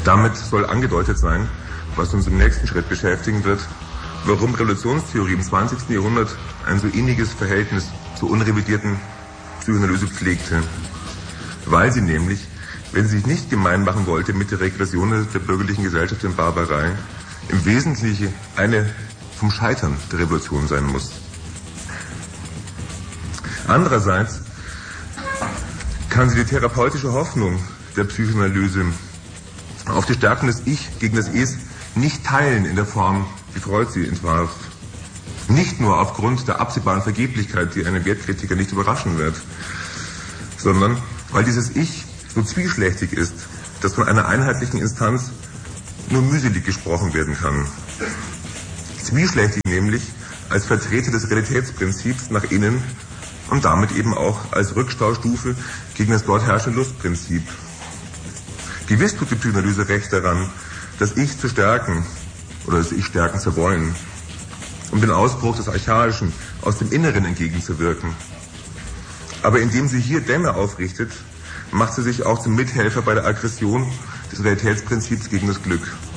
Damit soll angedeutet sein, was uns im nächsten Schritt beschäftigen wird, warum Revolutionstheorie im 20. Jahrhundert ein so inniges Verhältnis zur unrevidierten Psychoanalyse pflegte. Weil sie nämlich, wenn sie sich nicht gemein machen wollte mit der Regression der bürgerlichen Gesellschaft in Barbarei, im Wesentlichen eine vom Scheitern der Revolution sein muss. Andererseits kann sie die therapeutische Hoffnung der Psychoanalyse auf die Stärkung des Ich gegen das Es nicht teilen in der Form, wie Freud sie entwarf. Nicht nur aufgrund der absehbaren Vergeblichkeit, die einen Wertkritiker nicht überraschen wird, sondern weil dieses Ich so zwiespältig ist, dass von einer einheitlichen Instanz nur mühselig gesprochen werden kann. Zwiespältig nämlich als Vertreter des Realitätsprinzips nach innen und damit eben auch als Rückstaustufe gegen das dort herrschende Lustprinzip. Gewiss tut die Psychoanalyse recht daran, das Ich zu stärken oder das Ich stärken zu wollen, um den Ausbruch des Archaischen aus dem Inneren entgegenzuwirken. Aber indem sie hier Dämme aufrichtet, macht sie sich auch zum Mithelfer bei der Aggression des Realitätsprinzips gegen das Glück.